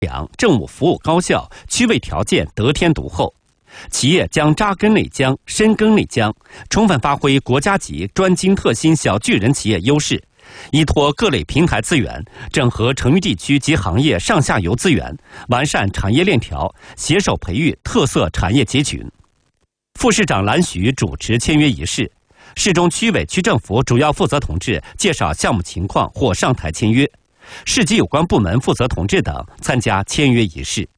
良，政务服务高效，区位条件得天独厚。企业将扎根内江、深耕内江，充分发挥国家级专精特新小巨人企业优势，依托各类平台资源，整合成渝地区及行业上下游资源，完善产业链条，携手培育特色产业集群。副市长蓝徐主持签约仪式，市中区委区政府主要负责同志介绍项目情况或上台签约，市级有关部门负责同志等参加签约仪式。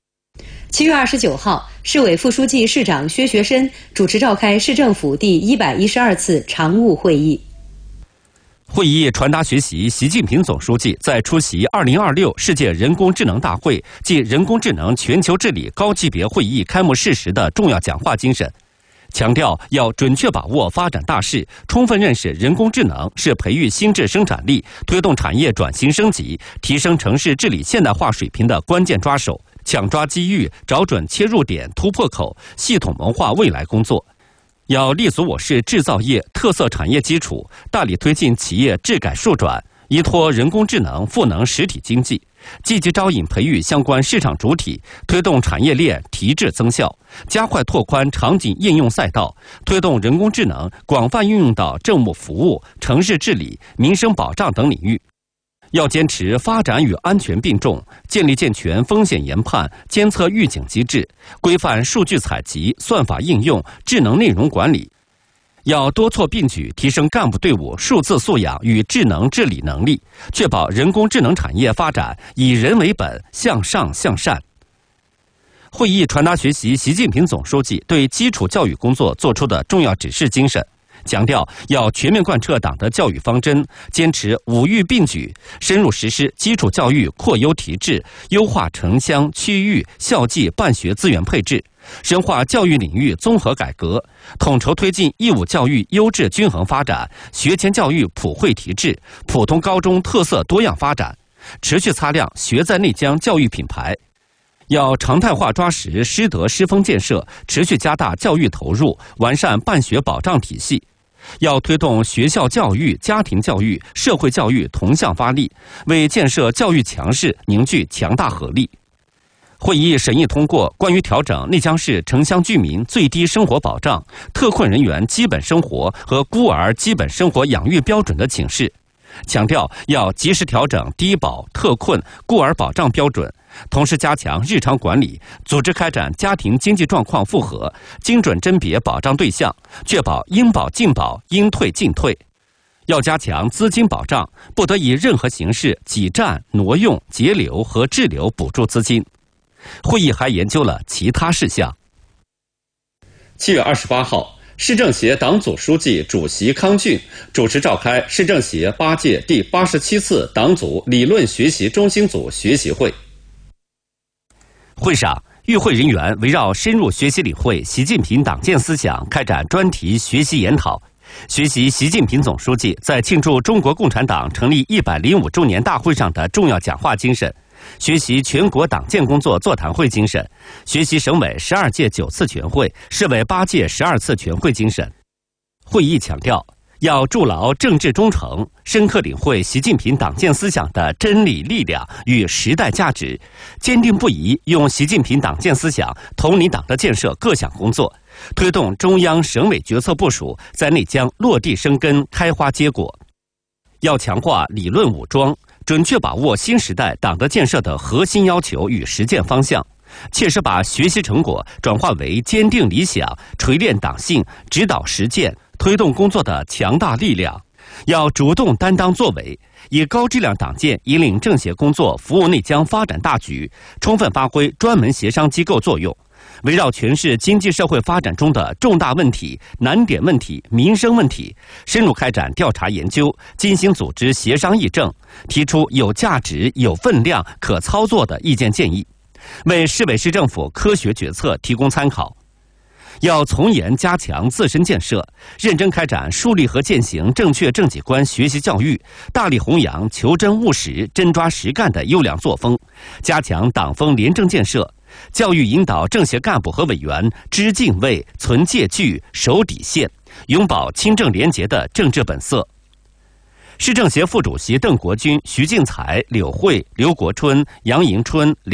7月29号，市委副书记、市长薛学申主持召开市政府第112次常务会议。 会议传达学习习近平总书记在出席2026世界人工智能大会暨人工智能全球治理高级别会议开幕式时的重要讲话精神，强调要准确把握发展大势，充分认识人工智能是培育新质生产力、推动产业转型升级、提升城市治理现代化水平的关键抓手，抢抓机遇，找准切入点、突破口，系统谋划未来工作。要立足我市制造业特色产业基础，大力推进企业质改数转，依托人工智能赋能实体经济，积极招引培育相关市场主体，推动产业链提质增效，加快拓宽场景应用赛道，推动人工智能广泛运用到政务服务、城市治理、民生保障等领域。要坚持发展与安全并重，建立健全风险研判、监测预警机制，规范数据采集、算法应用、智能内容管理。要多措并举，提升干部队伍数字素养与智能治理能力，确保人工智能产业发展以人为本，向上向善。会议传达学习习近平总书记对基础教育工作作出的重要指示精神，强调要全面贯彻党的教育方针，坚持五育并举，深入实施基础教育扩优提质，优化城乡区域校际办学资源配置，深化教育领域综合改革，统筹推进义务教育优质均衡发展，学前教育普惠提质，普通高中特色多样发展，持续擦亮学在内江教育品牌。要常态化抓实师德师风建设，持续加大教育投入，完善办学保障体系。要推动学校教育、家庭教育、社会教育同向发力，为建设教育强势凝聚强大合力。会议审议通过关于调整内江市城乡居民最低生活保障、特困人员基本生活和孤儿基本生活养育标准的请示，强调要及时调整低保、特困、孤儿保障标准，同时加强日常管理，组织开展家庭经济状况复核，精准甄别保障对象，确保应保尽保、应退尽退。要加强资金保障，不得以任何形式挤占、挪用、截留和滞留补助资金。会议还研究了其他事项。7月28号，市政协党组书记、主席康俊主持召开市政协8届第87次党组理论学习中心组学习会。会上，与会人员围绕深入学习领会习近平党建思想，开展专题学习研讨，学习习近平总书记在庆祝中国共产党成立105周年大会上的重要讲话精神，学习全国党建工作座谈会精神，学习省委12届9次全会、市委8届12次全会精神。会议强调，要筑牢政治忠诚，深刻领会习近平党建思想的真理力量与时代价值，坚定不移用习近平党建思想统领党的建设各项工作，推动中央省委决策部署在内江落地生根、开花结果。要强化理论武装，准确把握新时代党的建设的核心要求与实践方向，切实把学习成果转化为坚定理想、锤炼党性、指导实践、推动工作的强大力量。要主动担当作为，以高质量党建引领政协工作服务内江发展大局，充分发挥专门协商机构作用，围绕全市经济社会发展中的重大问题、难点问题、民生问题，深入开展调查研究，精心组织协商议政，提出有价值、有分量、可操作的意见建议，为市委市政府科学决策提供参考。要从严加强自身建设，认真开展树立和践行正确正己观学习教育，大力弘扬求真务实、真抓实干的优良作风，加强党风廉政建设，教育引导政协干部和委员知敬畏、存戒惧、守底线，永葆清正廉洁的政治本色。市政协副主席邓国军、徐静才、柳慧、刘国春、杨迎春、